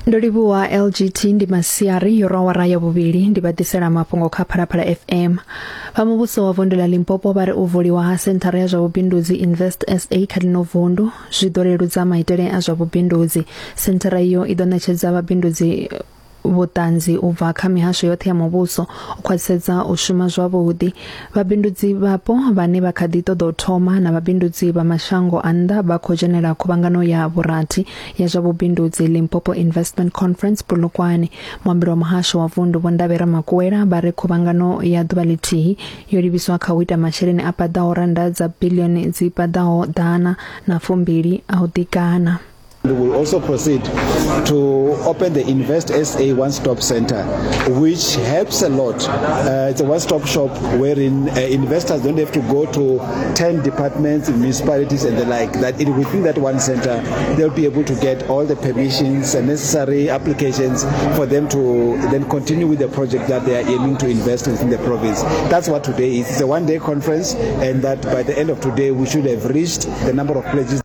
Ndolibua LGT ndi masiari yorawara ya bubili ndi badisera mapungo kha Phalaphala FM. Pamubuso wa Vondo la Limpopo bari uvuliwa ha sentara ya zwa vubindudzi Invest SA Khalino Vondo zvidoreludza maitele a zwa vubindudzi. Sentara iyo idonetshedza vhabindudzi vhutanzi ubva kha mihasho yoṱhe ya muvhuso u khwaṱhisedza u shuma zwavhuḓi. Vhabindudzi vhapo vhane vha kha ḓi ṱoḓa u thoma na vhabindudzi vha mashango a nnḓa vha khou dzhenela khuvhangano ya vhurathi ya zwa vhubindudzi Limpopo Investment Conference Polokwane. Muambeli wa muhasho wa vundu Vho Ndavhera Makuwela vha ri khuvhangano ya ḓuvha ḽithihi yo livhiswa kha u ita masheleni a paḓaho randa dza biḽioni dzi paḓaho ḓana na 2 a u ḓikana. We will also proceed to open the Invest SA one-stop center, which helps a lot. It's a one-stop shop wherein investors don't have to go to 10 departments, municipalities and the like. That within that one center, they'll be able to get all the permissions and necessary applications for them to then continue with the project that they are aiming to invest within the province. That's what today is. It's a one-day conference, and that by the end of today, we should have reached the number of pledges.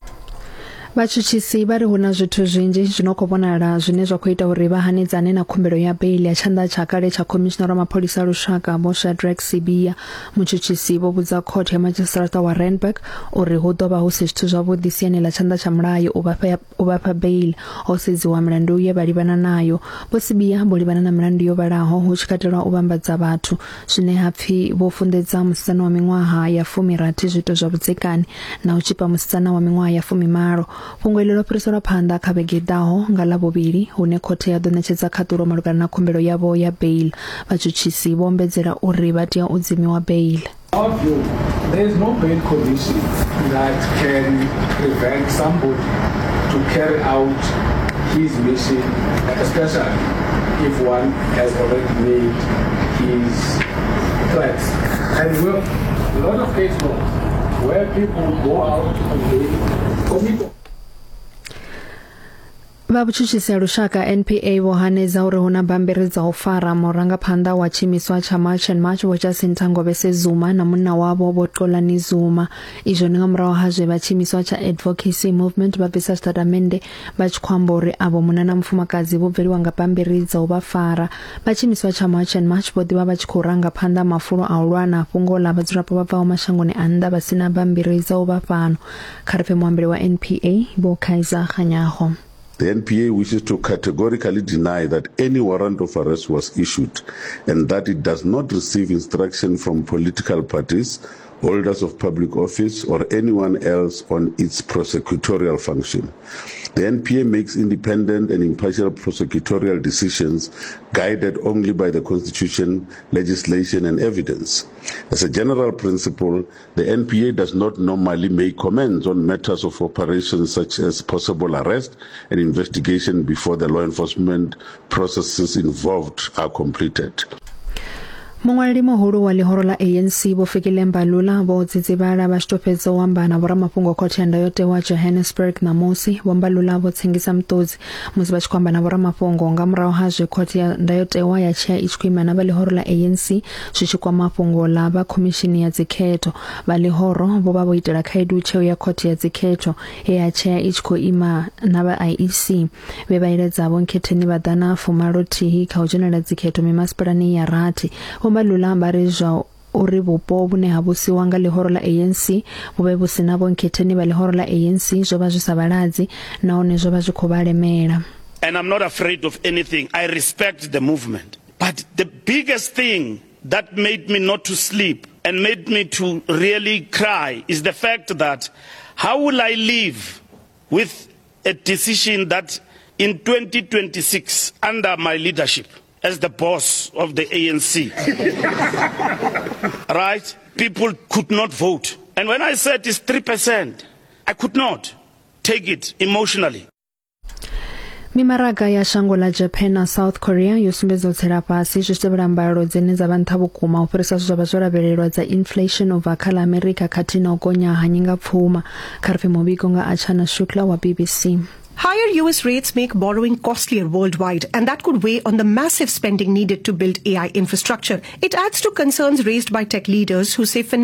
Vhatshutshisi vha ri huna zwithu zwinzhi zwino khou vhonala zwine zwa khou ita uri vha hanedzane na khumbelo ya bail ya tshanḓa tsha kale tsha Commissioner wa Mapholisa Lushaka Vho Shadrack Sibiya. Mutshutshisi vho vhudza court ya Magistrata wa Randburg uri hu ḓo vha hu si zwithu zwavhuḓi siani ḽa tshanḓa tsha mulayo u vhafha bail ho sedziwa milandu ye vha livhana nayo. Vho Sibiya vho livhana na milandu yo vhalaho hu tshi katelwa u vhambadza vhathu zwine hapfi vho funḓedza musidzana wa miṅwaha ya 16 zwiito zwa vhudzekani na u tshipa musidzana wa miṅwaha ya 18. Fhungo iḽo ḽo fhiriselwa phanḓa kha vhege ḓaho nga ḽavhuvhili hune khothe ya ḓo ṋetshedza khaṱulo malugana na khumbelo yavho ya bail. Vhatshutshisi vho ombedzela uri vha tea u dzimiwa bail. There is no bail condition that can prevent somebody to carry out his mission, especially if one has already made his threats. And we have a lot of case laws where people go out on bail, commit. Vhabutshutshisi Lushaka NPA vho hanedza uri huna bammbiri dza u fara murangaphanḓa wa tshimiswa tsha March and March Vho Jacinta Ngobese Zuma na munna wavho Vho Xolani Zuma. Izwo ndi nga murahu ha zwe vha tshimiswa tsha Advocacy Movement vha bvisa tshitatamennde vha tshi khou amba uri avho munna na mufumakadzi vho bveliwa nga bammbiri dza u vha fara. Vha tshimiswa tsha March and March vho ḓivha vha tshi khou ranga phanḓa mafulo a u lwa na fhungo ḽa vhadzulapo vha bvaho mashangoni a nnḓa vha sina bammbiri dza u vha fhano. Kha ri pfe muambeli wa NPA Vho Kaiser Kganyago. The NPA wishes to categorically deny that any warrant of arrest was issued and that it does not receive instruction from political parties, holders of public office, or anyone else on its prosecutorial function. The NPA makes independent and impartial prosecutorial decisions guided only by the Constitution, legislation, and evidence. As a general principle, the NPA does not normally make comments on matters of operations such as possible arrest and investigation before the law enforcement processes involved are completed. Muṅwaleli muhulu wa ḽihoro ḽa ANC Vho Fikile Mbalula vho dzidzivhala vha tshi tou fhedza u amba na vhoramafhungo khothe ya ndayotewa Johannesburg ṋamusi. Vho Mbalula vho tsengisa muṱodzi musi vha tshi khou amba na vhoramafhungo nga murahu ha zwe khothe ya ndayotewa ya tshea i tshi khou ima na vha ḽihoro ḽa ANC zwi tshi kwama fhungo ḽa vha khomishini ya dzikhetho. Vha ḽihoro vho vha vho itela khaedu tsheo ya khothe ya dzikhetho ya tshea i tshi khou ima na vha IEC vhe vha iledza vho Nkhetheni vha ḓana 40 kha u dzhenela dzikhetho mimasipalani ya rathi. Mbalula vha ri zwa uri vhupo vhune ha vhusiwa nga ḽihoro ḽa ANC vhuvhe vhu sina vho Nkhetheni vha ḽihoro ḽa ANC zwo vha zwi sa vhaladzi nahone zwo vha zwi khou vha lemela. And I'm not afraid of anything. I respect the movement. But the biggest thing that made me not to sleep and made me to really cry is the fact that how will I live with a decision that in 2026 under my leadership as the boss of the ANC, right? People could not vote. And when I said it's 3%, I could not take it emotionally. Mimaraga ya shango la Japan na South Korea yo sumbedza u tsela fhasi zwi tevhela mbalo dzine dza vha nṱha vhukuma u fhirisa zwa vha zwo lavhelelwa dza inflation over kha ḽa America khathihi na u gonya ha nyingapfuma. Kha ri pfe muvhigo nga Achana Shukla wa BBC. Higher US rates make borrowing costlier worldwide, and that could weigh on the massive spending needed to build AI infrastructure. It adds to concerns raised by tech leaders who say